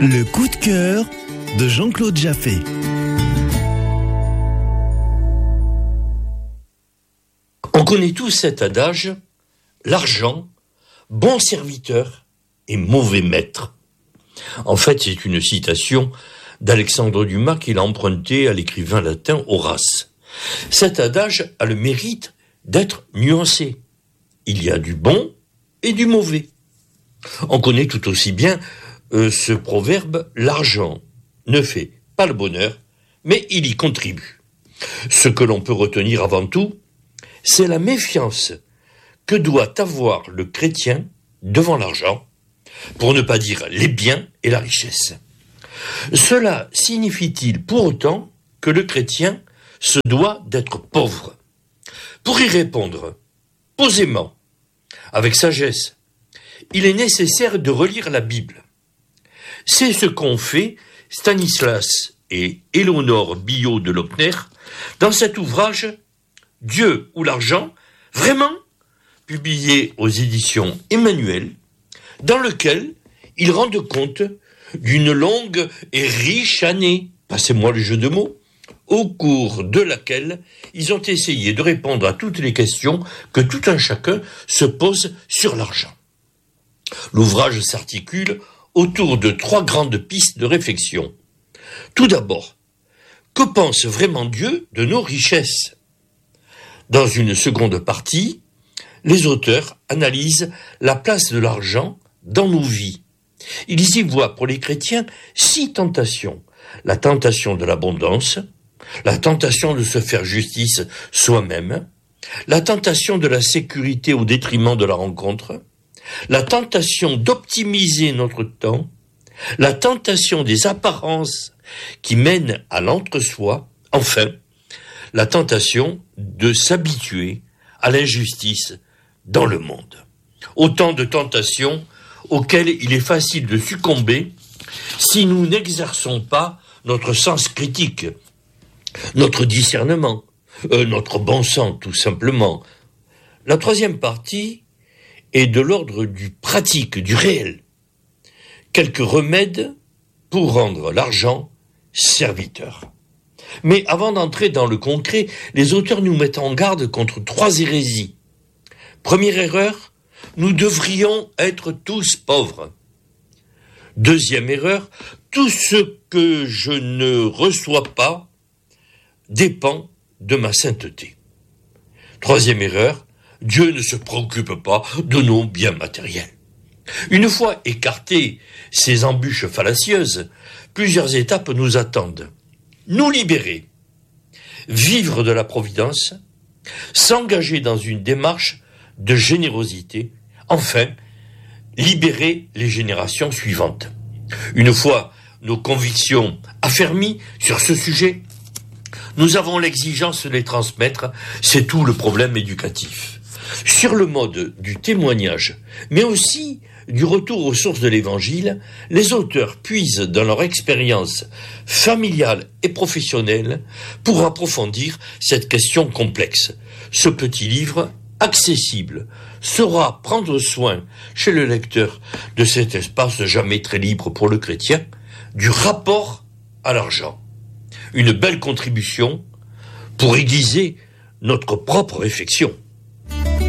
Le coup de cœur de Jean-Claude Jaffé. On connaît tous cet adage, l'argent, bon serviteur et mauvais maître. En fait, c'est une citation d'Alexandre Dumas qu'il a empruntée à l'écrivain latin Horace. Cet adage a le mérite d'être nuancé. Il y a du bon et du mauvais. On connaît tout aussi bien ce proverbe, l'argent ne fait pas le bonheur, mais il y contribue. Ce que l'on peut retenir avant tout, c'est la méfiance que doit avoir le chrétien devant l'argent, pour ne pas dire les biens et la richesse. Cela signifie-t-il pour autant que le chrétien se doit d'être pauvre? Pour y répondre posément, avec sagesse, il est nécessaire de relire la Bible. C'est ce qu'ont fait Stanislas et Éléonore Billaud de Lochner dans cet ouvrage « Dieu ou l'argent ?» vraiment publié aux éditions Emmanuel, dans lequel ils rendent compte d'une longue et riche année, passez-moi le jeu de mots, au cours de laquelle ils ont essayé de répondre à toutes les questions que tout un chacun se pose sur l'argent. L'ouvrage s'articule autour de 3 grandes pistes de réflexion. Tout d'abord, que pense vraiment Dieu de nos richesses? Dans une seconde partie, les auteurs analysent la place de l'argent dans nos vies. Ils y voient pour les chrétiens 6 tentations. La tentation de l'abondance, la tentation de se faire justice soi-même, la tentation de la sécurité au détriment de la rencontre, la tentation d'optimiser notre temps, la tentation des apparences qui mènent à l'entre-soi, enfin, la tentation de s'habituer à l'injustice dans le monde. Autant de tentations auxquelles il est facile de succomber si nous n'exerçons pas notre sens critique, notre discernement, notre bon sens tout simplement. La troisième partie est de l'ordre du pratique, du réel. Quelques remèdes pour rendre l'argent serviteur. Mais avant d'entrer dans le concret, les auteurs nous mettent en garde contre 3 hérésies. Première erreur, nous devrions être tous pauvres. Deuxième erreur, tout ce que je ne reçois pas dépend de ma sainteté. Troisième erreur, Dieu ne se préoccupe pas de nos biens matériels. Une fois écartées ces embûches fallacieuses, plusieurs étapes nous attendent. Nous libérer, vivre de la providence, s'engager dans une démarche de générosité, enfin, libérer les générations suivantes. Une fois nos convictions affermies sur ce sujet, nous avons l'exigence de les transmettre, c'est tout le problème éducatif. Sur le mode du témoignage, mais aussi du retour aux sources de l'Évangile, les auteurs puisent dans leur expérience familiale et professionnelle pour approfondir cette question complexe. Ce petit livre, accessible, saura prendre soin chez le lecteur de cet espace jamais très libre pour le chrétien, du rapport à l'argent. Une belle contribution pour aiguiser notre propre réflexion.